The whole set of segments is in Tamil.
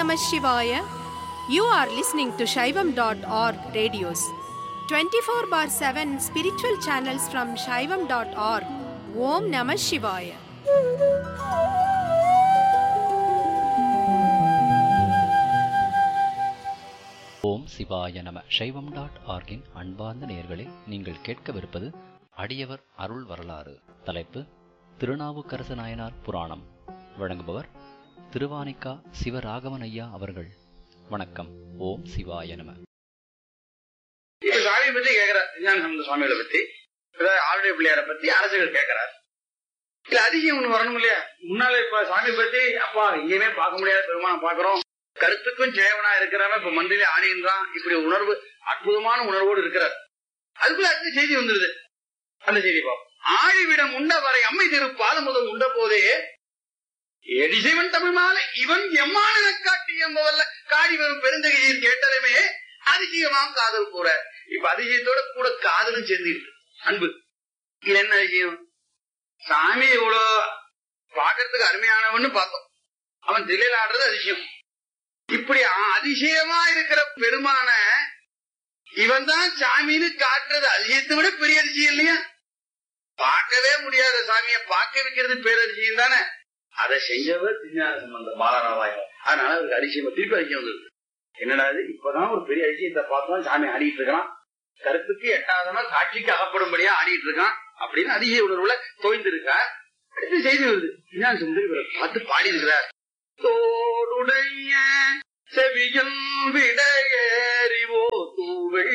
Namah Shivaya. You are listening to Shaivam.org radios. 24/7 spiritual channels from Shaivam.org. Om Namah Shivaya. ஓம் சிவாய நம. சைவம்.org-இன் அன்பார்ந்த நேயர்களே, நீங்கள் கேட்கவிருப்பது அடியவர் அருள் வரலாறு. தலைப்பு திருநாவுக்கரசு நாயனார் புராணம். வழங்குபவர் திருவானிக்கா சிவராகவன் ஐயா அவர்கள். வணக்கம். ஓம் சிவாய நம. இப்ப சாமியை பத்தி கேட்கிறார், விஞ்ஞானசம்பந்த சுவாமிகளை பத்தி, ஆளுடைய பிள்ளையார பத்தி அரசுகள் கேட்கிறார். இல்ல அதிகம் ஒண்ணு வரணும் இல்லையா? முன்னால இப்ப சாமி பத்தி அப்பா எங்கேயுமே பார்க்க முடியாத பெருமானை பாக்குறோம், கருத்துக்கும் சேவனா இருக்கிறவன் இப்ப மந்திரிலே ஆணையின்றான், இப்படி உணர்வு அற்புதமான உணர்வோடு இருக்கிறார். அதுக்குள்ள அடுத்த செய்தி வந்துருது. அந்த செய்தி பார்ப்போம். ஆழிவிடம் உண்ட வரை அம்மை திரு பாதமுதம் உண்ட போதே எடிசைவன் தமிழ் மாலை இவன் எம்மான காட்டி என்பவல்ல காடி வரும் பெருந்தகையில் கேட்டலுமே அதிசயமாம் காதல் கூற. இப்ப அதிசயத்தோட கூட காதலும் சேர்ந்துட்டு அன்பு. இது என்ன விஷயம்? சாமி இவ்வளவு பாக்கிறதுக்கு அருமையானவன்னு பார்த்தோம், அவன் தில்லையில் ஆடுறது அதிசயம். இப்படி அதிசயமா இருக்கிற பெருமான இவன் தான் சாமின்னு காட்டுறது அதிசயத்தை விட பெரிய அதிசயம் இல்லையா? பார்க்கவே முடியாத சாமியை பார்க்க வைக்கிறது பேரதிசயம் தானே. அதை செஞ்சவர் விஞ்ஞானசம்பந்த பாலராமாயணம். அதனால அவருக்கு அதிசயம் திருப்பி அதிசயம் வந்தது. என்னடா இது, இப்பதான் ஒரு பெரிய அதிசயத்தை பார்த்தோம், சாமி ஆடிட்டு இருக்கான், கருத்துக்கு எட்டாவதுனா காட்சிக்கு அகப்படும்படியா ஆடிட்டு இருக்கான் அப்படின்னு அதிசய உணர்வுல தோய்ந்திருக்கார். அடுத்து செய்தி வருது, விஞ்ஞானசம்பந்தர் இவரை பார்த்து பாடி இருக்கிறார். தோடுடைய செவியல் விடையறிவோ தூவை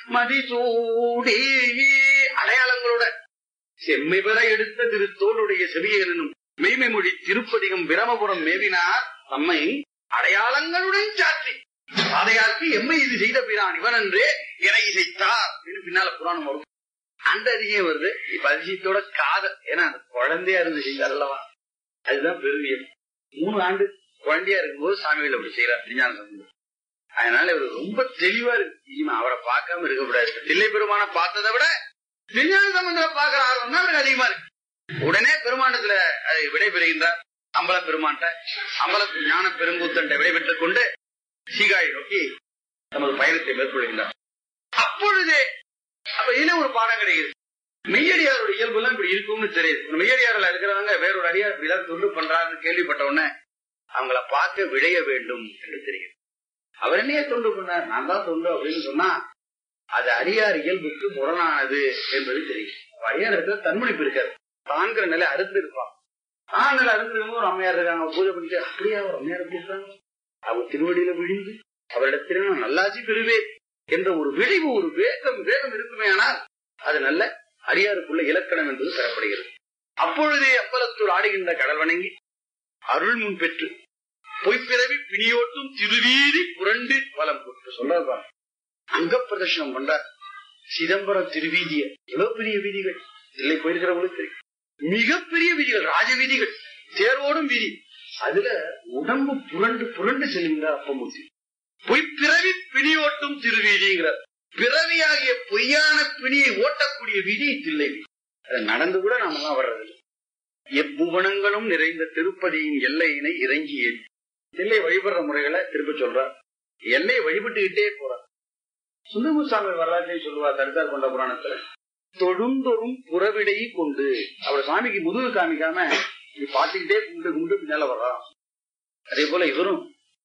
மதிசூடி அடையாளங்களோட செம்மை பெற எடுத்த திருத்தோளுடைய செவியனும் மெய்மை மொழி திருப்பதிகம் பிரமபுரம் மேவினார் தம்மை அடையாளங்களுடன் சாற்றி பாதையாக்கி எம்மை இது செய்த பிரான் இவன் என்றே என இசைத்தார். பின்னால புராணம் வரும். அந்த அதிசயம் வருது. இப்ப அதிசயத்தோட காதல், ஏன்னா அந்த குழந்தையா இருந்து செய்த அல்லவா, அதுதான் பெருவியல். 3 ஆண்டு குழந்தையா இருக்கும்போது சாமிகள் அப்படி செய்யறார் விஞ்ஞானசம்பந்தர். அதனால இவர் ரொம்ப தெளிவா இருக்கு. அவரை பார்க்காம இருக்கக்கூடாது. தில்லை பெருமான பார்த்ததை விட விஞ்ஞானசம்பந்தரை பார்க்கிற ஆர்வம் தான் அவருக்கு அதிகமா இருக்கு. உடனே பெருமாண்டத்துல விடைபெறுகின்றார். அம்பல பெருமான்ட்ட அம்பல ஞான பெருங்கூத்தன்ட்ட விடைபெற்றுக் கொண்டு சீகாழி நோக்கி தமது பயணத்தை மேற்கொள்கின்றார். அப்பொழுதே அப்ப இதுல ஒரு பாடம் கிடைக்குது. மெய்யடியாரோட இயல்பு எல்லாம் இப்படி இருக்கும்னு தெரியுது. மெய்யடியாரில் இருக்கிறவங்க வேறொரு அடியார் இப்படிதான் தொண்டு பண்றாருன்னு கேள்விப்பட்ட உடனே அவங்கள பார்க்க விடைய வேண்டும் என்று தெரியும். அவர் என்னையே தொண்டு பண்ணார், நான் தான் தொண்டு அப்படின்னு சொன்னா அது அடியார் இயல்புக்கு முரணானது என்பது தெரியும். அடியார் இடத்துல தன்முனைப்பு இருக்காரு. தான்கிற நிலை அறுத்து இருப்பான். நிலை அறுத்து ஒரு அம்மையார் இருக்காங்க, பூஜை பண்ணிட்டு அப்படியே ஒரு அம்மையார் எப்படி இருக்காங்க, அவங்க திருவடியில விழுந்து அவரிடத்திலே நான் நல்லாட்சி பெறுவேன் என்ற ஒரு விளைவு, ஒரு வேகம் இருக்குமே. ஆனால் அது நல்ல அடியாருக்குள்ள இலக்கணம் என்பது பெறப்படுகிறது. அப்பொழுதே அப்பலத்தூர் ஆடுகின்ற கடல் வணங்கி அருள் முன் பெற்று பொய்ப்பிறவி பிணியோட்டும் திருவீதி புரண்டு பலம் கொண்டு சொல்றாரு. அங்க பிரதர்ஷனம் பண்றார். சிதம்பரம் திருவீதிய எவ்வளவு பெரிய வீதிகள், இல்லை போயிருக்கிறவங்களுக்கு தெரியும். மிகப்பெரிய வீதிகள், ராஜ வீதிகள், தேர்வோடும் வீதி. அதுல உடம்பு புரண்டு புரண்டு செல்லுகிறார் அப்பமூர்த்தி. பொய்ப்பிறவி பிணியோட்டும் திருவீதிங்கிறார். பிறவியாகிய பொய்யான பிணியை ஓட்டக்கூடிய வீதி தில்லை வீதி. அதை நடந்து கூட நாம எல்லாம் வர்றது. எப்புவனங்களும் நிறைந்த திருப்பதியின் எல்லையினை இறங்கி எல்லை வழிபடுற முறைகளை திருப்ப சொல்றார். எல்லையை வழிபட்டுக்கிட்டே போறார். சுந்தரமுசாமி வரலாற்றையும் சொல்லுவார் தடுத்தார் கொண்ட புராணத்துல. தொழுந்தொரும் புறவிடையை கொண்டு அவர் சாமிக்கு முதுகு காமிக்காம பாத்துக்கிட்டே கும்பிட்டு கும்பிட்டு பின்னால வர்றான். அதே போல இவரும்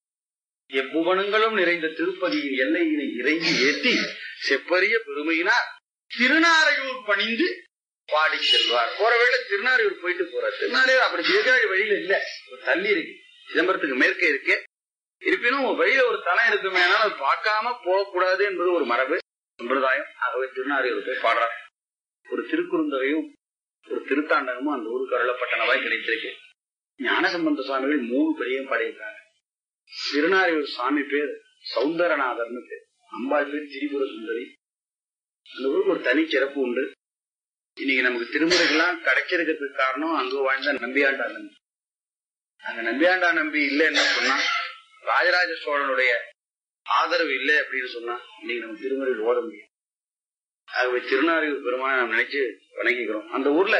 எப்புவனங்களும் நிறைந்த திருப்பதியின் எல்லையினை இறங்கி ஏற்றி செப்பரிய பெருமையினார் திருநாரையூர் பணிந்து பாடி செல்வார். போற வேளை திருநாரையூர் போயிட்டு போறார். திருநாரையூர் அப்படி சீர்காழி வழியில இல்ல, தள்ளி இருக்கு, சிதம்பரத்துக்கு மேற்கே இருக்கு. இருப்பினும் வழியில ஒரு தலம் இருக்குமே, ஆனால் அது பார்க்காம போகக்கூடாது என்பது ஒரு மரபு சம்பிரதாயம். ஆகவே திருநாரையூர் போய் பாடுறார். ஒரு திருக்குறுந்தகையும் ஒரு திருத்தாண்டகமும் அந்த ஊருக்கு அருளப்பட்டனவாய் கிடைத்திருக்கு. ஞானசம்பந்த சுவாமிகள் 3 பெரியும் பாடியிருக்காங்க. திருநாரையூர் சுவாமி பேர் சௌந்தரநாதர்னு பேர், அம்பாள் பேர் திரிபுர சுந்தரி. அந்த ஊருக்கு ஒரு தனி சிறப்பு உண்டு. இன்னைக்கு நமக்கு திருமுறைகள்லாம் கிடைச்சிருக்கிறதுக்கு காரணம் அங்கு வாழ்ந்த நம்பியாண்டா நம்பி. அங்க நம்பியாண்டா நம்பி இல்லைன்னு சொன்னா, ராஜராஜ சோழனுடைய ஆதரவு இல்லை அப்படின்னு சொன்னா இன்னைக்கு நம்ம திருமுறைகள் ஓத முடியும். ஆகவே திருநாரையூர் பெருமானை நாம் நினைச்சு வணங்கிக்கிறோம். அந்த ஊர்ல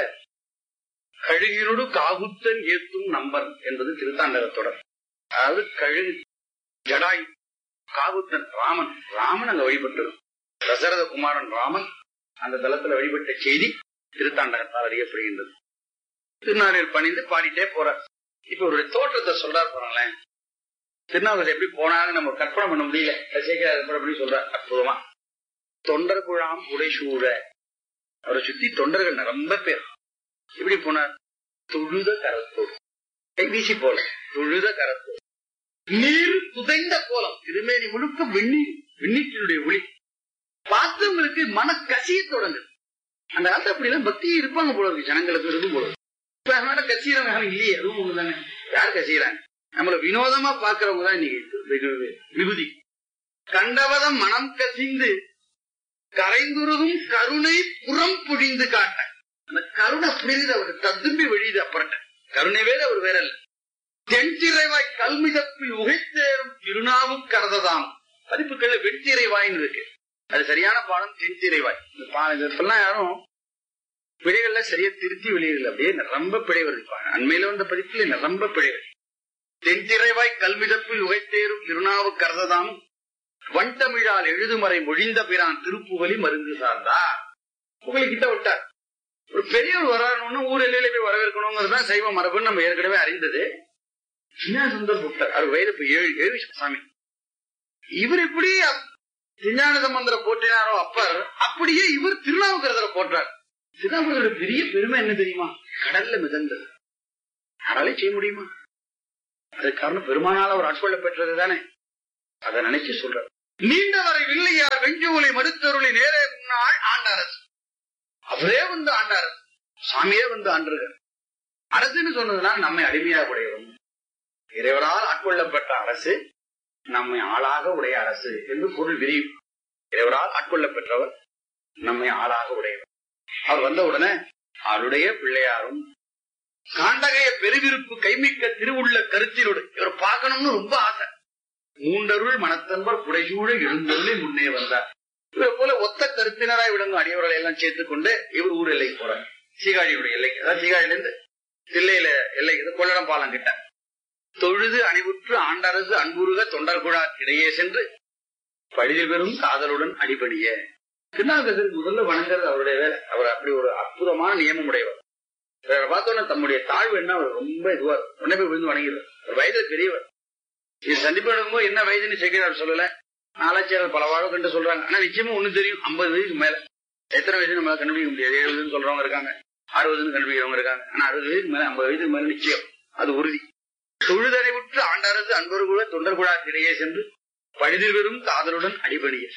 கழுகினோடு காகுத்தன் ஏத்தும் நம்பர் என்பது திருத்தாண்டகத்தொடர். அதாவது கழுகு ஜடாயு, காகுத்தன், ராமன் அங்க வழிபட்டு தசரத குமாரன் ராமன் அந்த தலத்துல வழிபட்ட செய்தி திருத்தாண்டகத்தால் அறியப்படுகின்றது. திருநாரையில் பணிந்து பாடிட்டே போறார். இப்ப ஒரு தோற்றத்தை சொல்றாரு போறாங்களேன். திருநாவூர் எப்படி போனாங்க நம்ம கற்பனை பண்ண முடியல. சேகர் சொல்றார் அற்புதமா. தொண்டர் குழாம் உடைசூழ, அவரை சுத்தி தொண்டர்கள் ரொம்ப பேர். எப்படி போனார்? தொழுத கரத்தோடு, கைவீசி போல தொழுத கரத்தோடு, நீர் புதைந்த கோலம், திருமேனி முழுக்க வெண்ணீற்றினுடைய ஒளி பார்த்தவங்களுக்கு மன கசிய தொடங்குது. அந்த காலத்துல அப்படிலாம் பக்தி இருப்பாங்க போல இருக்கு, ஜனங்களுக்கு இருக்கும் போல. இப்ப கசியறவங்க இல்லையே, அதுவும் ஒண்ணுதானே. யார் கசியறாங்க? நம்மள வினோதமா பாக்குறவங்க தான் இன்னைக்கு விபூதி. கண்டவதம் மனம் கசிந்து கரைந்துருதும் கருணை புறம் புழிந்து காட்ட, அந்த கருணை புரியுது அவருக்கு, ததும்பி வெளியுது. அப்புறட்ட கருணை வேற அவர் வேற இல்ல. தென்திரைவாய் கல்மிதப்பில் உகைத்தேறும் திருநாவுக்கரசதாம். பதிப்புகள்ல வெண்திரைவாயின்னு இருக்கு, அது சரியான பாடம். தென்திரைவாய் இப்பெல்லாம் யாரும் பிழைகள்ல சரியா திருத்தி வெளியிடல, அப்படியே நிரம்ப பிழை வருப்பாங்க. அண்மையில வந்த பதிப்புல நிரம்ப பிழை வருது. தென்திரைவாய் கல்மிதப்பில் உகைத்தேறும் திருநாவுக்கரசதாம் வண்டமிழால் எழுதுமறை மொழிந்த பிரான் திருப்புகலி மருந்து சார்ந்தா. புகழி கிட்ட விட்டார். ஒரு பெரியவர் வரணும்னு ஊர் எல்லையில போய் வரவேற்கணுங்கிறதுதான் சைவ மரபுன்னு நம்ம ஏற்கனவே அறிந்தது. சுந்தர் புத்தர், அவர் வயது இப்ப 7 சாமி. இவர் எப்படி திருஞான சம்பந்தரை போற்றினாரோ அப்பர், அப்படியே இவர் திருநாவுக்கரசரை போற்றார். திருநாவுக்கரசோட பெரிய பெருமை என்ன தெரியுமா? கடல்ல மிதந்தது. யாராலே செய்ய முடியுமா? அது காரணம் பெருமானால அவர் ஆட்கொள்ள பெற்றது தானே. அதை நினைச்சு சொல்றார். நீண்ட வரை வில்லையார் வெஞ்சூலை மருத்துவருளை நேரே முன்னாள் ஆண்டாரசு. அவரே வந்து ஆண்டாரசு, சாமியே வந்து ஆண்டுகிறார். அரசுன்னு சொன்னதுனால நம்மை அடிமையாக உடையவரும், இறைவரால் ஆட்கொள்ளப்பட்ட அரசு நம்மை ஆளாக உடைய அரசு என்று பொருள் விரியும். இறைவரால் ஆட்கொள்ளப்பெற்றவர் நம்மை ஆளாக உடையவர். அவர் வந்த உடனே அவருடைய பிள்ளையாரும் காண்டகைய பெருவிருப்பு கைமிக்க திருவுள்ள கருத்திலோடு இவர் பார்க்கணும்னு ரொம்ப ஆசை. மூண்டருள் மனத்தன்பர் புடைசூழ எழுந்தருளில் முன்னே வந்தார். இவர் போல ஒத்த கருத்தினராய் விளங்கும் அடியவர்களை எல்லாம் சேர்த்துக் கொண்டு இவர் ஊர் எல்லைக்கு போறார். சீகாழியுடைய எல்லைக்கு, அதாவது சீகாழில இருந்து தில்லையில எல்லைக்கு கொள்ளடம் பாலம் கிட்ட தொழுது அணிவுற்று ஆண்டரசு அன்புருக தொண்டர் குழார் இடையே சென்று பழிதில் பெறும் காதலுடன் அடிபணிய. திருநாவுக்கரசருக்கு முதல்ல வணங்குறது அவருடைய வேலை. அவர் அப்படி ஒரு அற்புதமான நியமம் உடையவர். பார்த்தோன்னா தம்முடைய தாழ்வு என்ன, அவர் ரொம்ப இதுவா உடனே போய் விழுந்து வணங்கிடுவார். ஒரு வயதுல பெரியவர். இது சந்திப்பு நடக்கும்போது என்ன வயதுன்னு சேக்கிரார் சொல்லல, நாலாச்சியார் பல வாழ கண்டு சொல்றாங்க. ஆனா நிச்சயமா ஒண்ணு தெரியும், 50 வயசுக்கு மேல. எத்தனை வயசு நம்மளால கண்டுபிடிக்க முடியாது. 70 சொல்றவங்க இருக்காங்க, 60 கண்டுபிடிக்கிறவங்க இருக்காங்க. ஆனா 60 வயசுக்கு மேல 50 வயசுக்கு மேல நிச்சயம், அது உறுதி. தொழுதலை விட்டு ஆண்டாரசு அன்பர்குழ தொண்டர் குழார் இடையே சென்று பழிதில் பெறும் காதலுடன் அடிபணிய.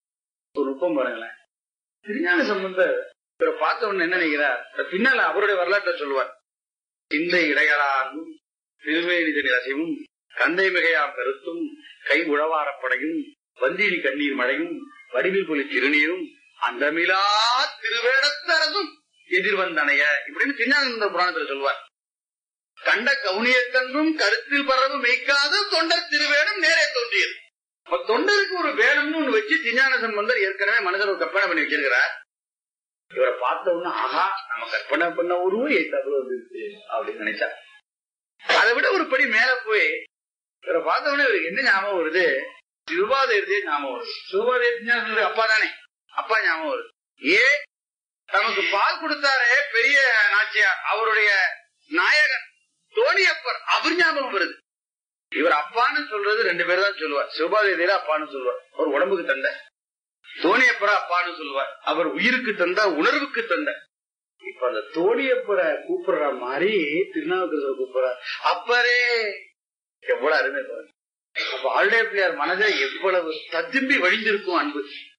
ஒரு நுட்பம் பாருங்களேன். திருஞான சம்பந்தர் இவரை பார்த்த உடனே என்ன நினைக்கிறார்? பின்னால அவருடைய வரலாற்றை சொல்லுவார். சிந்தை இடையலாகும் திருமேனிதன் ரசையும் கந்தை மிகையாம் கருத்தும் கை உழவாரப்படையும் வந்திரி கண்ணீர் மழையும் வடிவில் பொலி திருநீரும் அந்தமிலா திருவேடத்தரசும் எதிர்வந்தனைய இப்படின்னு திருஞான புராணத்துல சொல்லுவார். கண்ட கவுனியக்கன்றும் கருத்தில் பரவு மெய்க்காத தொண்டர் திருவேடம் நேரே தோன்றியது. தொண்டருக்கு ஒரு வேடம்னு ஒண்ணு வச்சு திருஞான சம்பந்தர் ஏற்கனவே மனதில் ஒரு கற்பனை பண்ணி வச்சிருக்கிறார். இவரை பார்த்த உடனே ஆஹா, நம்ம கற்பனை பண்ண உருவம் ஏத்தாப்புல வந்துருச்சு அப்படின்னு நினைச்சா. அதை விட ஒரு படி மேல போய் இவரை பார்த்த உடனே இவருக்கு என்ன ஞாபகம் வருது? சிவபாதேவத்தையே ஞாபகம் வருது. சிவபாதேவ அப்பா தானே, அப்பா ஞாபகம் வருது. நமக்கு பால் கொடுத்தாரே பெரிய நாச்சியார், அவருடைய நாயகன் தோணியப்பர், அவர் ஞாபகம் வருது. இவர் அப்பான்னு சொல்றது 2 பேர் தான் சொல்லுவார். சிவபாதேவியில அப்பான்னு சொல்லுவார், அவர் உடம்புக்கு தந்த. தோணியப்பரை அப்பான்னு சொல்லுவார், அவர் உயிருக்கு தந்த, உணர்வுக்கு தந்த. இப்ப அந்த தோணியப்பரை கூப்பிடுற மாதிரி திருநாவுக்கரசரை கூப்பிடுறார். அப்பரே, எவ்வளவு அருமை பாருங்க. அப்ப ஆளுடைய பிள்ளையார் மனதை எவ்வளவு ததும்பி வழிந்திருக்கும் அன்பு.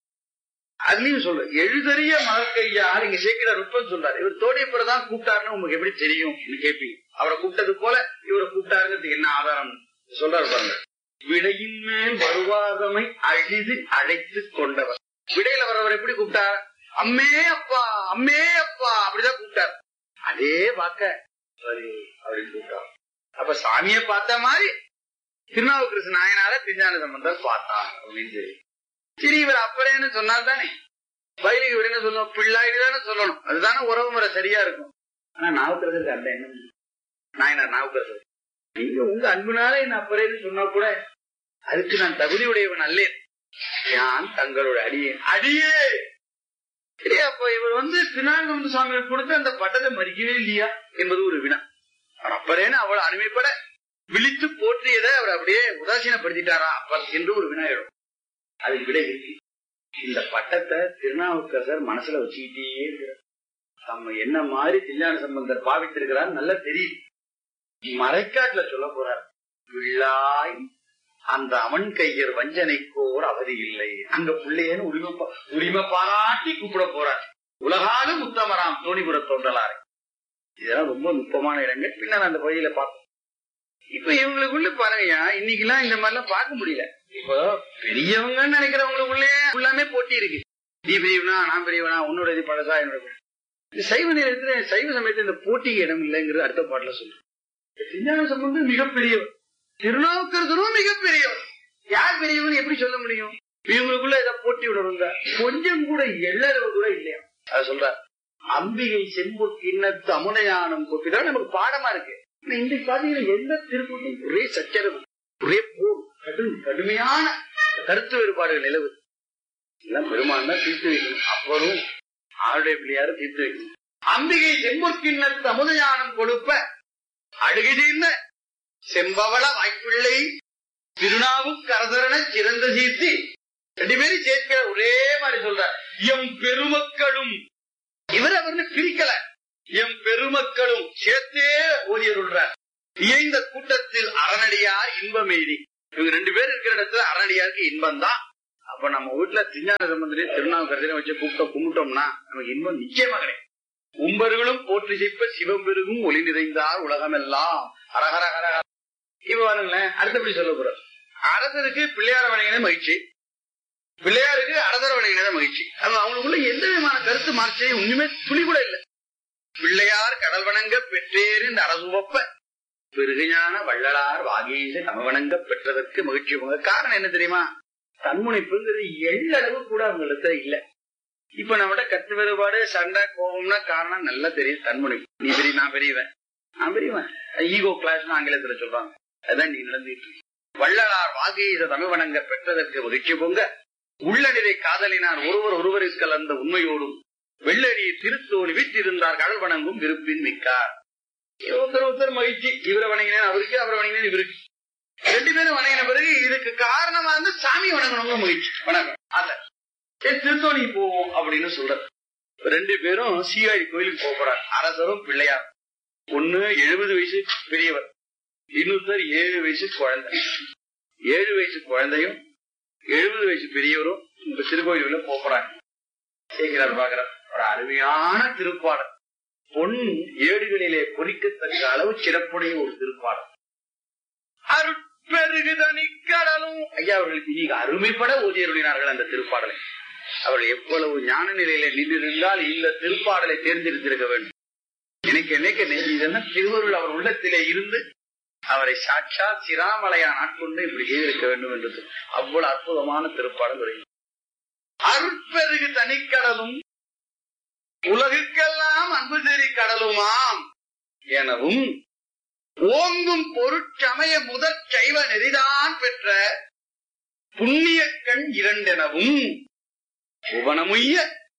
அதுலயும் சொல்ற எழுதறிய மலர்கையார் இங்க சேர்க்கிறார். நுட்பம் சொல்றாரு. இவர் தோணியப்பரை தான் கூப்பிட்டாருன்னு உங்களுக்கு எப்படி தெரியும் கேட்பீங்க. அவரை கூப்பிட்டது போல இவரை கூப்பிட்டாருங்கிறதுக்கு என்ன ஆதாரம் சொல்றாரு பாருங்க. விடையின் மேல் வருவாதமை அழிது அழைத்து கொண்டவர். விடையில வரவர் எப்படி கூப்பிட்டார்? அம்மே அப்பா, அம்மே அப்பா அப்படிதான் கூப்பிட்டார். அதே வாக்க அப்படின்னு கூப்பிட்டார். அப்ப சாமியை பார்த்த மாதிரி திருநாவுக்கரசு நாயனார திருஞான சம்பந்தர் பார்த்தார் அப்படின்னு சொல்லி. சரி, இவர் அப்பறேன்னு சொன்னால் தானே பயிலுக்கு விட சொல்லணும், பிள்ளாயிதானே சொல்லணும். அதுதானே உறவு முறை சரியா இருக்கும். ஆனா நாவுக்கரசருக்கு அந்த எண்ணம். நாயனார் நாவுக்கரசர், நீங்க உங்க அன்புனால என்ன அப்பறேன்னு சொன்னா கூட அதுக்கு நான் தகுதியுடையவன் அல்லேன். யான் தங்களோட அடியே இல்லையா. அப்ப இவர் திருநாகந்த சுவாமிகள் கொடுத்து அந்த பட்டத்தை மறிக்கவே இல்லையா என்பது ஒரு வினா. அவர் அப்பறேன்னு அவ்வளவு அனுமைப்பட விழித்து போற்றியதை அவர் அப்படியே உதாசீனப்படுத்திட்டாரா அப்பர் என்று ஒரு வினா எழும். அதுக்கு விட இருக்கு. இந்த பட்டத்தை திருநாவுக்கரசர் மனசுல வச்சுக்கிட்டே இருக்கிறார். நம்ம என்ன மாதிரி திருஞான சம்பந்தர் பாவித்திருக்கிறார் நல்லா தெரியுது. மறைக்காட்டுல சொல்ல போறார், பிள்ளாய் அந்த அவன் கையர் வஞ்சனைக்கோர் அவதி இல்லை. அங்க பிள்ளையன்னு உரிமை பாராட்டி கூப்பிட போறார். உலகாலும் உத்தமராம் தோணிபுர தோன்றலாரு. இதெல்லாம் ரொம்ப நுட்பமான இடங்கள். பின்னர் அந்த பகுதியில பார்ப்போம். இப்ப இவங்களுக்குள்ள பாருங்கயா, இன்னைக்கு எல்லாம் இந்த மாதிரி எல்லாம் பார்க்க முடியல. இப்போ பெரியவங்கன்னு நினைக்கிறவங்களுக்குள்ளே எல்லாமே போட்டி இருக்கு. நீ பெரியவனா, நான் பெரியவனா, உன்னோட இது பழசா, என்னோட சைவ நேரத்துல சைவ சமயத்துல இந்த போட்டிக்கு இடம் இல்லைங்கிறது அடுத்த பாட்டுல சொல்றேன். திருஞான சம்பந்தம் மிகப்பெரியவர், திருநாவுக்கரசரும் மிகப்பெரியவர். யார் பெரியவன் எப்படி சொல்ல முடியும்? இவங்களுக்குள்ள ஏதாவது போட்டி விடுறவங்க கொஞ்சம் கூட எள்ளளவு கூட இல்லையா. அத சொல்றார், அம்பிகை செம்பு கிண்ணத்து அமுனையானம் போட்டிதான் நமக்கு பாடமா இருக்கு. இன்றைக்கு பாத்தீங்கன்னா எந்த திருப்பூரும் ஒரே சச்சரவு, ஒரே போர், கடுமையான கருத்து வேறுபாடுகள் நிலவு. எல்லாம் பெருமான் தான் தீர்த்து வைக்கணும். அப்பரும் ஆளுடைய பிள்ளையாரும் தீர்த்து வைக்கணும். அம்பிகை செம்பொற்கிண்ணத்து அமுதஞானம் கொடுப்ப அழுகின செம்பவள வாய்ப்பிள்ளை திருநாவுக்கரசரன சிறந்த சீர்த்தி. ரெண்டு பேரும் சேர்க்கிற ஒரே மாதிரி சொல்ற. எம் பெருமக்களும் இவர் அவர்னு பிரிக்கல, எம் பெருமக்களும் சேர்த்தே ஓதியருள்றார். இயைந்த கூட்டத்தில் அறநடியார் இன்பம் எய்தி. இவங்க ரெண்டு பேர் இருக்கிற இடத்துல அறநடியாருக்கு இன்பம் தான். அப்ப நம்ம வீட்டுல திருஞான சம்பந்தரே திருநாவுக்கரசரை வச்சு கும்பிட்டோம்னா நமக்கு இன்பம் நிச்சயமா கிடைக்கும். உம்பர்களும் போற்றி செய்ப்ப சிவம் பெருகும் ஒளி நிறைந்தார் உலகம் எல்லாம் அரகரகர. இப்ப பாருங்களேன், அடுத்தபடி சொல்ல போறார். அரசருக்கு பிள்ளையார வணங்கின மகிழ்ச்சி, பிள்ளையாருக்கு அரசர வணங்கினத மகிழ்ச்சி. அவங்களுக்குள்ள எந்த விதமான கருத்து மார்ச்சே ஒண்ணுமே துளி கூட இல்லை. பிள்ளையார் கடல் வணங்க பெற்றேறு இந்த அரசுவப்ப பெருகுஞான வள்ளலார் வாகீச தம வணங்க பெற்றதற்கு மகிழ்ச்சி. காரணம் என்ன தெரியுமா? தன்முனைப்புங்கிறது எள்ளளவு கூட அவங்களுக்கு இல்ல. இப்ப நம்மகிட்ட கருத்து வேறுபாடு, சண்டை, கோபம்னா காரணம் நல்லா தெரியும். தன்முனைப்பு. நீ பெரிய, நான் பெரியவன், நான் பெரியவன், ஈகோ கிளாஸ் ஆங்கிலத்துல சொல்றாங்க. அதான் நீ நடந்துட்டு. வள்ளலார் வாகீச தமிழ் வணங்க பெற்றதற்கு மகிழ்ச்சி பொங்க உள்ளடிரை காதலினார் ஒருவர் ஒருவருக்கு கலந்த உண்மையோடும் வெள்ளடி திருத்தோணி வீட்டிருந்தார் கடல் வணங்கும் விருப்பின் மிக்கார். ஒருத்தர் மகிழ்ச்சி, இவரை வணங்கினேன் அவருக்கு, அவரை வணங்கினேன் இவருக்கு. ரெண்டு பேரும் வணங்கின பிறகு இதுக்கு காரணமா இருந்து சாமி வணங்கணும் மகிழ்ச்சி, வணக்கம். அத திருத்தோணி போவோம் அப்படின்னு சொல்ற. ரெண்டு பேரும் சீகாழி கோயிலுக்கு போறார். அரசரும் பிள்ளையார். ஒண்ணு 70 வயசு பெரியவர், இன்னொருத்தர் 7 வயசு குழந்தை. 7 வயசு குழந்தையும் 70 வயசு பெரியவரும் இப்ப திருக்கோயிலுக்குள்ள போறாங்க. கேட்கிறார், பாக்குறார். ஒரு அருமையான திருப்பாடல். பொன் ஏடுகளிலே பொறிக்கத்தக்க அளவு சிறப்புடைய ஒரு திருப்பாடல். அருட்பெருகுதனி கடலும். ஐயா அவர்களுக்கு இன்னைக்கு அருமைப்பட ஓதியருளினார்கள் அந்த திருப்பாடலை. அவர்கள் எவ்வளவு ஞான நிலையில நின்றிருந்தால் இந்த திருப்பாடலை தேர்ந்தெடுத்திருக்க வேண்டும். எனக்கு என்னைக்கு நெஞ்சிதன்னா திருவருள் அவர் உள்ளத்திலே இருந்து அவரை சாட்சா சிராமலையான் ஆட்கொண்டு இப்படி செய்திருக்க வேண்டும் என்றது. அவ்வளவு அற்புதமான திருப்பாடல் வருகிறது. அருட்பெருகு தனிக்கடலும் உலகுக்கெல்லாம் அன்பு தெரி கடலுமாம் எனவும் ஓங்கும் பொருட்சமய முதற் சைவ நெறிதான் பெற்ற புண்ணிய கண் இரண்டெனவும் புவனமுய்ய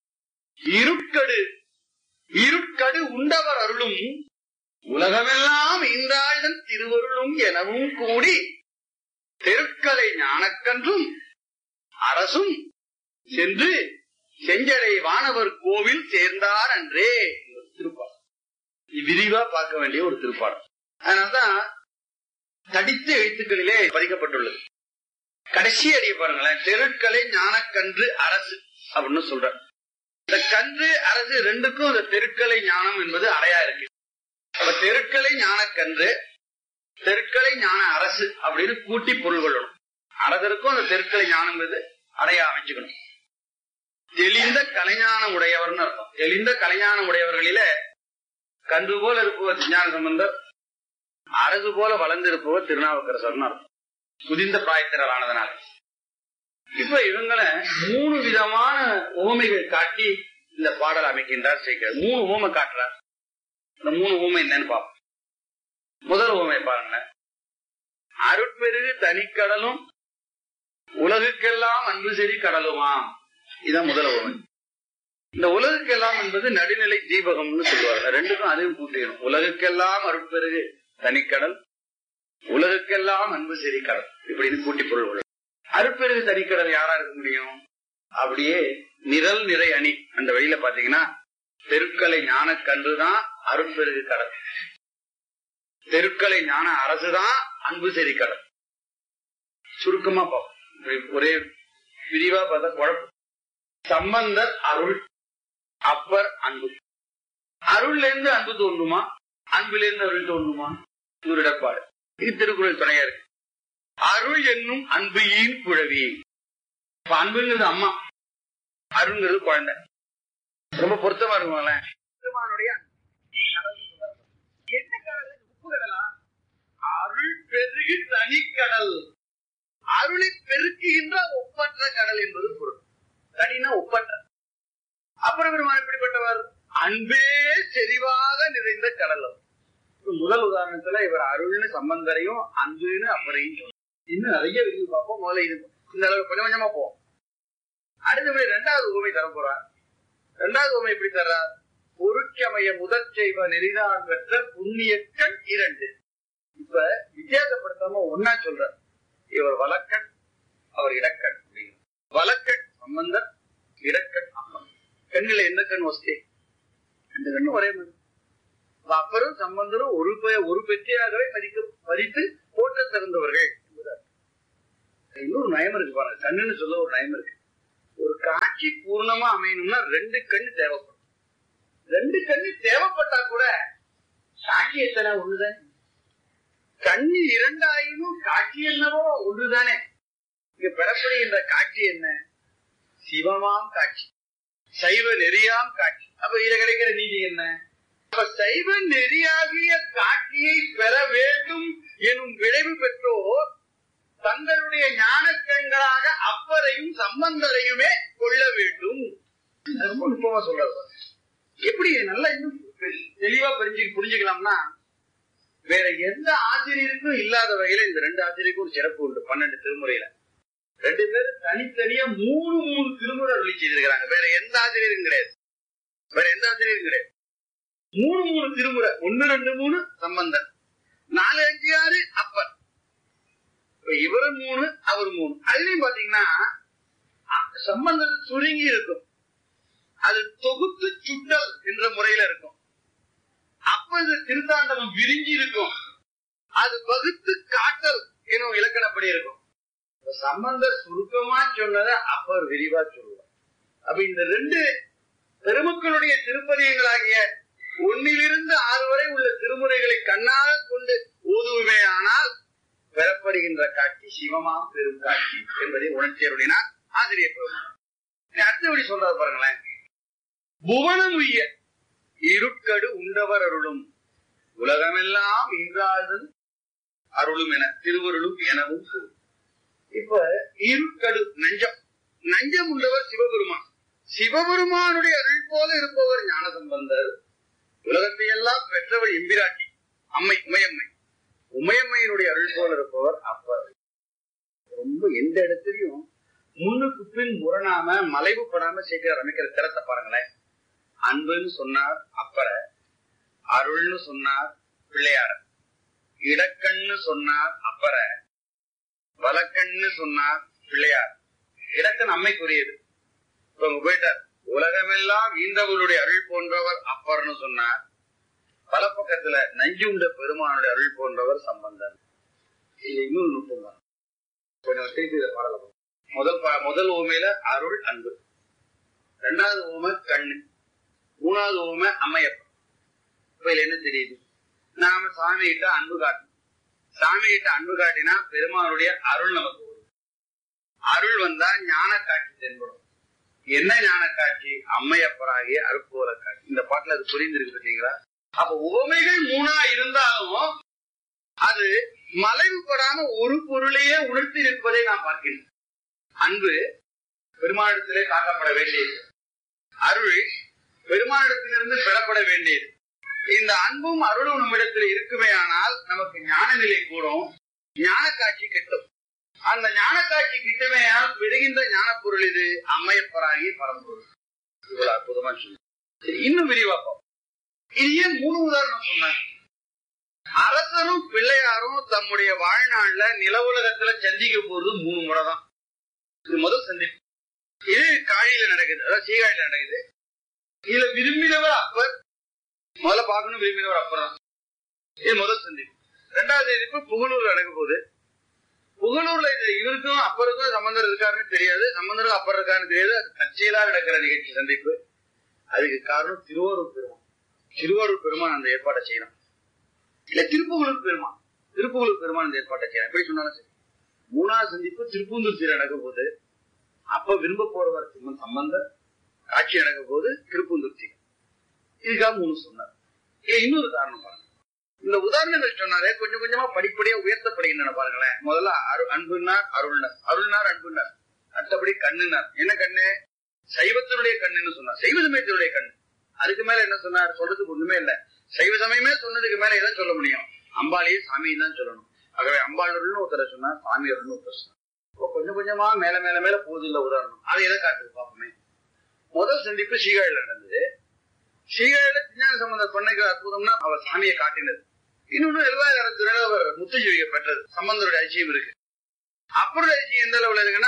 இருட்கடு உண்டவர் அருளும் உலகமெல்லாம் இன்றாழ்தன் திருவருளும் எனவும் கூடி தெருட்களை ஞானக்கன்றும் அரசும் சென்று செஞ்சடை வானவர் கோவில் சேர்ந்தார் அன்றே. திருப்பாடல் விரிவா பார்க்க வேண்டிய ஒரு திருப்பாடல். அதனால்தான் தடித்த எழுத்துக்களிலே பதிக்கப்பட்டுள்ளது. கடைசி அடிய பாருங்களேன், தெருட்களை ஞானக்கன்று அரசு அப்படின்னு சொல்ற. இந்த கன்று அரசு ரெண்டுக்கும் இந்த தெருட்களை ஞானம் என்பது அடையா இருக்கு. அப்ப தெருட்களை ஞானக்கன்று, தெருட்களை ஞான அரசு அப்படின்னு கூட்டி பொருள் கொள்ளணும். அரசருக்கும் அந்த தெருட்களை ஞானம் என்பது அடையா அமைச்சுக்கணும். தெளிந்த கலைஞானம் உடையவர்னு அர்த்தம். தெளிந்த கலைஞானம் உடையவர்களில கன்று போல இருப்பவர் திருஞான சம்பந்தர், அரசு போல வளர்ந்து இருப்பவர் திருநாவுக்கரசர்னு அர்த்தம். புதிந்த பிராயத்தினர் ஆனதனால இப்ப இவங்களை 3 விதமான ஓமைகள் காட்டி இந்த பாடல் அமைக்கின்றார் சேர்க்கிறார். 3 ஓமை காட்டுறார். இந்த 3 ஓமை என்னன்னு பார்ப்போம். முதல் ஓமை பாருங்க. அருட்பெருகு தனிக்கடலும் உலகுக்கெல்லாம் அன்பு சரி கடலுமாம். இதான் முதல் உவமை. இந்த உலகுக்கெல்லாம் என்பது நடுநிலை தீபகம்னு சொல்லுவாங்க. ரெண்டுக்கும் அதையும் கூட்டிடணும். உலகுக்கெல்லாம் அருட்பெருகு தனிக்கடல், உலகுக்கெல்லாம் அன்பு சரி கடல், இப்படின்னு கூட்டி பொருள் கொள்ள. அருட்பெருகு தனிக்கடல் யாரா இருக்க முடியும்? அப்படியே நிரல் நிறை அணி அந்த வழியில பாத்தீங்கன்னா தெருக்கலை ஞான கன்றுதான் அருட்பெருகு கடல், தெருக்கலை ஞான அரசுதான் அன்பு சரி கடல். சுருக்கமா பார்ப்போம், ஒரே விரிவா பார்த்தா குழப்பம். சம்பந்தர் அருள், அப்பர் அன்பு. அருள்ல இருந்து அன்பு தோன்றுமா, அன்புல இருந்து அருள் தோன்றுமா? ஒரு இடர்பாடு. இது திருக்குறள் துணையா இருக்கு. அருள் என்னும் அன்புயின் குழவி. அன்புங்கிறது அம்மா, அருள்ங்கிறது குழந்தை. ரொம்ப பொருத்தமா இருக்குங்களேன். என்ன கடல்? உப்பு கடலா? அருள் பெருகு தனிக்கடல். அருளை பெருக்குகின்ற ஒப்பற்ற கடல் என்பது பொருள். தனினா ஒப்பற்ற. அப்புறம் பெருமான் எப்படிப்பட்டவர்? அன்பே செறிவாக நிறைந்த கடல். முதல் உதாரணத்துல இவர் அருள்னு சம்பந்தரையும் அன்புன்னு அப்பரையும் சொல்லுவார். இன்னும் நிறைய விரிவு பார்ப்போம். முதல்ல இது இந்த அளவு கொஞ்சம் கொஞ்சமா போவோம். அடுத்தபடி இரண்டாவது உவமை தர போறார். இரண்டாவது உவமை எப்படி தர்றார்? பொருட்சமய முதற் செய்வ நெறிதான் பெற்ற புண்ணியக்கண் 2. இப்ப வித்தியாசப்படுத்தாம ஒன்னா சொல்ற. இவர் வலக்கண், அவர் இடக்கண். வலக்கண் சம்பந்தர், இடக்கண் அப்பன். கண்ணில எந்த கண் வசதி? இந்த கண்ணு ஒரே மாதிரி. அப்பரும் சம்பந்தரும் ஒரு பெற்றியாகவே மதித்து போற்ற திறந்தவர்கள் என்பதார். இன்னொரு நயம் இருக்கு பாருங்க. கண்ணுன்னு சொல்ல ஒரு நயம் இருக்கு. ஒரு காட்சி பூர்ணமா அமையணும்னா 2 கண்ணு தேவைப்படும். 2 கண்ணு தேவைப்பட்டா கூட சாட்சி எத்தனை? ஒண்ணுதான். கண்ணு 2 ஆயினும் காட்சி என்னவோ ஒன்றுதானே. இங்க பெறப்படுகின்ற காட்சி என்ன? சிவமாம் காட்சி, சைவ நெறியாம் காட்சி. அப்ப இதுல கிடைக்கிற நீதி என்ன? அப்ப சைவ நெறியாகிய காட்சியை பெற வேண்டும் எனும் விளைவு பெற்றோர் தங்களுடைய ஞானக்கண்களாக அப்பரையும் சம்பந்தரையுமே கொள்ள வேண்டும். நுட்பமா சொல்றது எப்படி நல்லா இன்னும் தெளிவா புரிஞ்சுக்கலாம்னா, வேற எந்த ஆசிரியருக்கும் இல்லாத வகையில இந்த 2 ஆசிரியருக்கும் ஒரு சிறப்பு உண்டு. 12 திருமுறையில 2 பேரும் தனித்தனியா 3 திருமுறை அருளி செய்திருக்கிறாங்க. வேற எந்த ஆசிரியரும் கிடையாது. வேற எந்த ஆசிரியரும் கிடையாது. 3 திருமுறை. 1, 2, 3 சம்பந்தர், 4, 5, 6 அப்பர். இவரு 3, அவர் 3. அதுலயும் பாத்தீங்கன்னா சம்பந்தம் சுருங்கி இருக்கும். அது தொகுத்து சுட்டல் என்ற முறையில இருக்கும். அப்ப இது திருத்தாண்டவம் விரிஞ்சி இருக்கும். அது வகுத்து காட்டல் எனும் இலக்கணப்படி இருக்கும். சம்பந்தர் சுருக்கமா சொன்னத அப்பர் விரிவா சொல்லுவார். அப்ப இந்த 2 பெருமக்களுடைய திருப்பதியங்களாகிய 1 - 6 வரை உள்ள திருமுறைகளை கண்ணாக கொண்டு ஓதுவுமே ஆனால் பெறப்படுகின்ற காட்சி சிவமாம் பெரும் காட்சி என்பதை உணர்ச்சியருடையினார் ஆசிரியர் பெருமான். அடுத்தபடி சொல்றாரு பாருங்களேன். புவனம் உய்ய இருட்கடு உண்டவர் அருளும் உலகமெல்லாம் இன்றாது அருளும் என திருவருளும் எனவும் கூறும். இப்ப இருட்கடு நஞ்சம் உள்ளவர் சிவபெருமான். சிவபெருமானுடைய அருள் போல இருப்பவர் ஞானசம்பந்தர். உலகத்தை எல்லாம் பெற்றவர் எம்பிராட்டி அம்மை உமையம்மையினுடைய அருள் போல இருப்பவர் அப்பர். ரொம்ப எந்த இடத்துலயும் முன்னுக்கு பின் முரணாம மலைவுப்படாம சேர்க்கிறார். அமைக்கிற திறத்தை பாருங்களேன். அன்புன்னு சொன்னார் அப்பற, அருள்னு சொன்னார் பிள்ளையார, இடக்கண்ணு சொன்னார் அப்பற, வலக்கண்ணு சொன்னார் பிள்ளையார். இடக்கண் அம்மைக்குரியது. இப்ப போயிட்டார். உலகமெல்லாம் ஈந்தவர்களுடைய அருள் போன்றவர் அப்பர்னு சொன்னார். பல பக்கத்துல நஞ்சு உண்ட பெருமானுடைய அருள் போன்றவர் சம்பந்தர். இது இன்னொரு நுட்பம் தான். திருப்பி இதை பாடலாம். முதல் ஊமையில அருள் அன்பு, 2வது ஊமை கண்ணு, 3வது ஊமை அம்மையப்பன். இப்ப இதுல என்ன தெரியுது? நாம சாமி கிட்ட அன்பு காட்டணும். சாமி கிட்ட அன்பு காட்டினா பெருமானுடைய அருள் நமக்கு வரும். அருள் வந்தா ஞான காட்சி தென்படும். என்ன ஞான காட்சி? அம்மையப்பராகிய அருப்போல காட்சி. இந்த பாட்டுல அது புரிந்திருக்கு பார்த்தீங்களா? அப்ப உவமைகள் 3 இருந்தாலும் அது மலைவுபடாம ஒரு பொருளையே உணர்த்தி இருப்பதை நாம் பார்க்கின்றோம். அன்பு பெருமானிடத்திலே காக்கப்பட வேண்டியது, அருள் பெருமானிடத்திலிருந்து பெறப்பட வேண்டியது. இந்த அன்பும் அருளும் நம்மிடத்தில் இருக்குமே ஆனால் நமக்கு ஞான நிலை கூடும், ஞான காட்சி கெட்டும். அந்த ஞான காட்சி கிட்டமையால் பெறுகின்ற ஞான பொருள் இது அம்மையப்பராகி பரம்பொருள். இவ்வளவு அற்புதமா சொல்லு. இன்னும் விரிவாப்போம். இது ஏன் 3 உதாரணம் சொன்னாங்க? அரசனும் பிள்ளையாரும் தம்முடைய வாழ்நாள்ல நில உலகத்துல சந்திக்க போறது 3 முறை தான். இது முதல் சந்திப்பு. இது காழியில நடக்குது, அதாவது சீகாழியில நடக்குது. இதுல விரும்பினவர் அப்பர், முதல்ல பார்க்கணும் விரும்பினவர் அப்பர் தான். இது முதல் சந்திப்பு. 2வது சந்திப்பு புகழூர்ல நடக்க போகுது. புகழூர்ல இவருக்கும் அப்பருக்கும் சம்பந்தம் இருக்காருன்னு தெரியாது, சம்பந்தம் அப்பர் இருக்காருன்னு தெரியாது. அது தற்செயலா நடக்கிற நிகழ்ச்சி சந்திப்பு. அதுக்கு காரணம் திருவாரூர் பெருமான். திருவாரூர் பெருமான் அந்த ஏற்பாட்டை செய்யணும். இல்ல திருப்புகழூர் பெருமான், திருப்புகழூர் பெருமான் இந்த ஏற்பாட்டை செய்யணும். எப்படி சொன்னாலும் சரி. 3வது சந்திப்பு திருப்பூந்தூர் சீரை நடக்க போது. அப்ப விரும்ப போறவர் சம்பந்தர், காட்சி நடக்க போது திருப்பூந்தூர் சீரை. இதுக்காக 3 சொன்னார். இன்னொரு காரணம் பாருங்க. இந்த உதாரணங்கள் சொன்னாலே கொஞ்சம் கொஞ்சமா படிப்படியா உயர்த்தப்படுகின்றன பாருங்களேன். முதல்ல அன்புனார், அருள்னார், அருள்னார், அன்புனார். அடுத்தபடி கண்ணுனார். என்ன கண்ணு? சைவத்தினுடைய கண்ணுன்னு சொன்னார், சைவ சமயத்தினுடைய கண்ணு. அதுக்கு மேல என்ன சொன்னார்? சொல்றதுக்கு ஒண்ணுமே இல்ல. சைவ சமயமே சொன்னதுக்கு மேல எதை சொல்ல முடியும்? அம்பாளையே சாமியும் தான் சொல்லணும். ஆகவே அம்பாளூர்னு ஒருத்தரை சொன்னார், சாமி அருள்னு ஒருத்தர் சொன்னார். இப்போ கொஞ்சம் கொஞ்சமா மேல மேல மேல போகுது இல்ல உதாரணம். அதை எதை காட்டுது பாப்போமே. முதல் சந்திப்பு சீகாழில நடந்தது. சீகாழில திருஞான சம்பந்தர் பண்ணைக்கு அற்புதம்னா அவர் சாமியை காட்டினது. இன்னொன்னு எழுவாயிரத்துல அவர் முத்துஜீவியை பெற்றது. சம்பந்தருடைய அதிசயம் இருக்கு. அப்பருடைய அதிசயம் எந்த அளவுல இருக்குன்னா,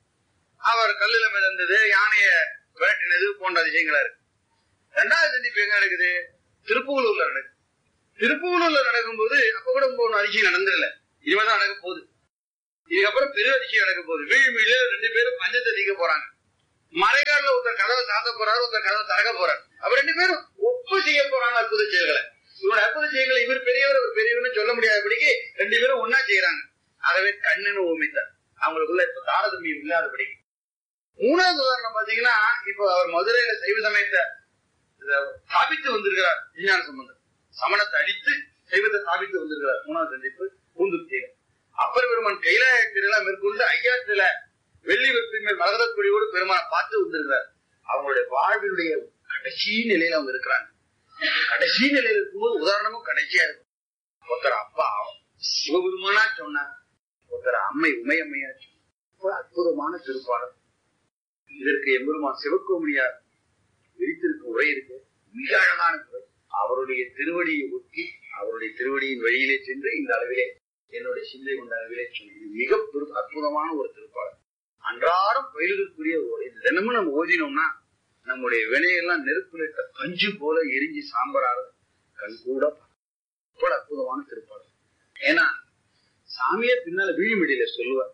அவர் கல்லுல மிதந்தது, யானைய விரட்டினது போன்ற அதிசயங்களா இருக்கு. 2வது சந்திப்பு எங்க நடக்குது? திருப்புகலூர்ல நடக்குது. திருப்புகலூர்ல நடக்கும்போது அப்ப கூட ஒண்ணு அதிசயம் நடந்துடல, இனிமேதான் நடக்க போகுது. இதுக்கப்புறம் பெரிய அதிசயம் நடக்க போகுது. வீழ்மியில 2 பேரும் பஞ்சத்தை தீக்க போறாங்க. மலைக்காடுல ஒருத்தர் கதவை சாத்த போறாரு, ஒருத்தர் கதவை திறக்க போறாரு. அப்ப 2 பேரும் ஒப்பு செய்ய போறாங்க அற்புத செயல்களை. இவனோட அற்புத செயல்களை இவர் பெரியவர் அவர் பெரியவர்னு சொல்ல முடியாதபடிக்கு 2 பேரும் ஒன்னா செய்யறாங்க. ஆகவே கண்ணுன்னு ஊமித்தார். அவங்களுக்குள்ள இப்ப தாரதமியம் இல்லாதபடி. 3வது உதாரணம் பாத்தீங்கன்னா, இப்ப அவர் மதுரையில சைவ சமயத்தை ஸ்தாபித்து வந்திருக்கிறார். விஞ்ஞான சம்பந்தம் சமணத்தை அடித்து சைவத்தை ஸ்தாபித்து வந்திருக்கிறார். 3வது சந்திப்பு பூந்துத்தியில. அப்பர் பெருமான் கைலாய திருவிழா மேற்கொண்டு ஐயாத்துல வெள்ளி வெப்பின் மேல் மரகதக்குடியோடு பெருமானை பார்த்து வந்திருக்கிறார். அவங்களுடைய வாழ்வினுடைய கடைசி நிலையில அவங்க இருக்கிறாங்க. கடைசி நிலையில இருக்கும்போது உதாரணமும் கடைசியா இருக்கும். ஒருத்தர் அப்பா சிவபெருமானா சொன்னார், ஒருத்தர் அம்மை உமையம்மையா சொன்னார். அற்புதமான திருப்பாடல். இதற்கு எம்பெருமான் சிவக்கோமணியார் விரித்திருக்கும் உரை இருக்கு, மிக அழகான உரை. அவருடைய திருவடியை ஒட்டி அவருடைய திருவடியின் வழியிலே சென்று இந்த அளவிலே என்னுடைய சிந்தை கொண்ட அளவிலே சொன்ன இது மிக அற்புதமான ஒரு திருப்பாடல். அன்றாடம் பயிலுக்குரிய ஒரு இது தினமும் நம்ம ஓதினோம்னா நம்முடைய வினையெல்லாம் நெருப்புலிட்ட பஞ்சு போல எரிஞ்சு சாம்பராக கண் கூட அற்புதமான திருப்பாடல். ஏன்னா சாமியே பின்னால வீழ்மடியில சொல்லுவார்,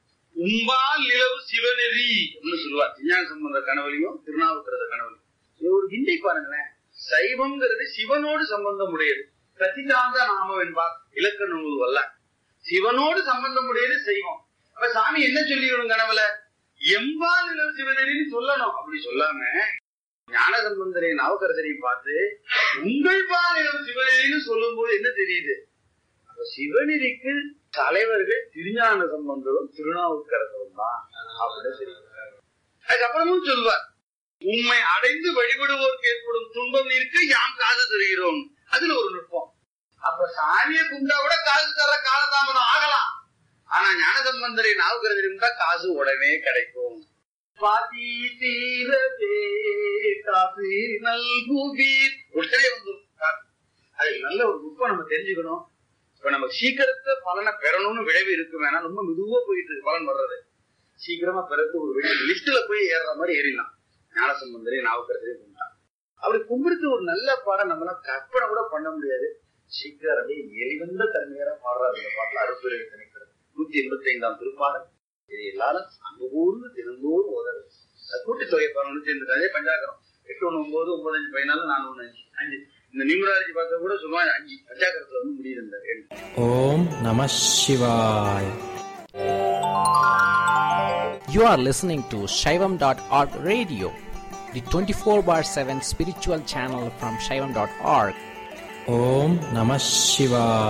உம்பால் நிலவு சிவநெறி சொல்லுவார். விஞ்ஞான சம்பந்த கனவுலையும் திருநாவுக்கரச கனவுலையும் ஒரு ஹிந்தை பாருங்களேன். சைவம்ங்கிறது சிவனோடு சம்பந்தம் உடையது. பிரதிதாந்த நாமம் என்பார் இலக்கண நூல் வல்ல. சிவனோடு சம்பந்தம் உடையது சைவம். அப்ப சாமி என்ன சொல்லிக்கணும் கனவுல? எம்பால் நிலவு சிவநெறின்னு சொல்லணும். அப்படி சொல்லாம ஞான சம்பந்தரை நாவுக்கரசரையும் பார்த்து உங்கள் பால் நிலவு சிவநெறின்னு சொல்லும் போது என்ன தெரியுது? அப்ப சிவநெறிக்கு தலைவர்கள் திருஞான சம்பந்தரும் திருநாவுக்கரசரும் தான் அப்படின்னு தெரியும். அதுக்கப்புறமும் சொல்வார், உண்மை அடைந்து வழிபடுவோருக்கு ஏற்படும் துன்பம் இருக்க யாம் காசு தருகிறோம். அதுல ஒரு நுட்பம். அப்ப சாமியை குண்டா கூட காசு தர காலதாமதம் ஆகலாம். ஆனா ஞான சம்பந்தரை நாவுக்கரசரையும் தான் காசு உடனே கிடைக்கும். பாதி தீரவே காசு நல்குவீர் உடனே வந்து அது நல்ல ஒரு நுட்பம் நம்ம தெரிஞ்சுக்கணும். இப்ப நம்ம சீக்கிரத்தை பலனை பெறணும்னு விளைவு இருக்கு, வேணா ரொம்ப மெதுவா போயிட்டு இருக்கு பலன் வர்றது. சீக்கிரமா பிறகு ஒரு லிஸ்ட்ல போய் ஏறுற மாதிரி ஏறிடலாம். ஞான சம்பந்தரே நாவுக்கரசரையும் கும்பிட்டான். அப்படி கும்பிடுத்து ஒரு நல்ல பாடம் நம்மளால கற்பனை கூட பண்ண முடியாது. சீக்கிரம் அப்படியே எளிவந்த தன்மையான பாடுறாரு. இந்த பாட்டுல அறுப்புரை திணைக்கிறது 185ஆம் திருப்பாடல். இது எல்லாரும் அங்கு ஊர்ந்து தினந்தோறும் ஓதது. கூட்டி தொகை 185 அதே பஞ்சாக்கரம் 819 95 14 415 5. இந்த நியூமராலஜி பார்த்தா கூட சொல்லுவாங்க 5 பஞ்சாக்கரத்துல வந்து முடியுது. ஓம் நம சிவாய். You are listening to Shaivam.org radio, the 24/7 spiritual channel from Shaivam.org. Om Namah Shivaya.